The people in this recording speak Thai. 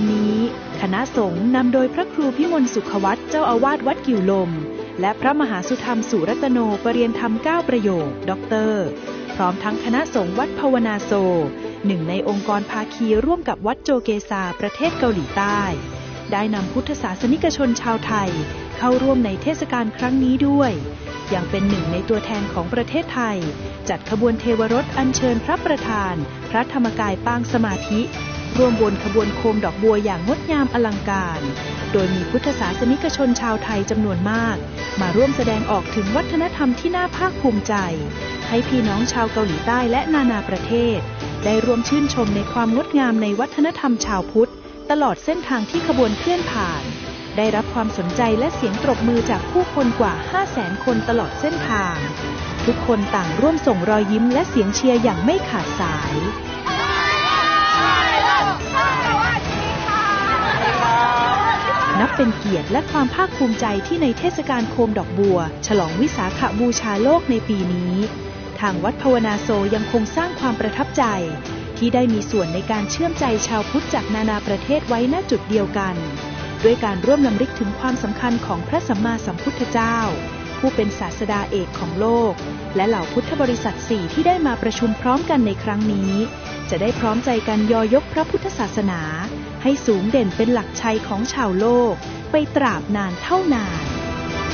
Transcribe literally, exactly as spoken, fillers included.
านนี้คณะสงฆ์นำโดยพระครูพิมลสุขวัตรเจ้าอาวาสวัดกิ่วลมและพระมหาสุธรรมสุรัตโนปเรียนธรรมเก้าประโยคด็อกเตอร์พร้อมทั้งคณะสงฆ์วัดภาวนาโซหนึ่งในองค์กรภาคีร่วมกับวัดโจเกซาประเทศเกาหลีใต้ได้นำพุทธศาสนิกชนชาวไทยเข้าร่วมในเทศกาลครั้งนี้ด้วยยังเป็นหนึ่งในตัวแทนของประเทศไทยจัดขบวนเทวรถอัญเชิญพระประธานพระธรรมกายปางสมาธิร่วมบนขบวนโคมดอกบัวอย่างงดงามอลังการโดยมีพุทธศาสนิกชนชาวไทยจำนวนมากมาร่วมแสดงออกถึงวัฒนธรรมที่น่าภาคภูมิใจให้พี่น้องชาวเกาหลีใต้และนานาประเทศได้ร่วมชื่นชมในความงดงามในวัฒนธรรมชาวพุทธตลอดเส้นทางที่ขบวนเคลื่อนผ่านได้รับความสนใจและเสียงปรบมือจากผู้คนกว่า ห้าแสน คนตลอดเส้นทางทุกคนต่างร่วมส่งรอยยิ้มและเสียงเชียร์อย่างไม่ขาดสายนับเป็นเกียรติและความภาคภูมิใจที่ในเทศกาลโคมดอกบัวฉลองวิสาขบูชาโลกในปีนี้ทางวัดภาวนาโซยังคงสร้างความประทับใจที่ได้มีส่วนในการเชื่อมใจชาวพุทธจากนานาประเทศไว้ณจุดเดียวกันด้วยการร่วมรำลึกถึงความสำคัญของพระสัมมาสัมพุทธเจ้าผู้เป็นศาสดาเอกของโลกและเหล่าพุทธบริษัทสี่ที่ได้มาประชุมพร้อมกันในครั้งนี้จะได้พร้อมใจกันยอยกพระพุทธศาสนาให้สูงเด่นเป็นหลักชัยของชาวโลกไปตราบนานเท่านาน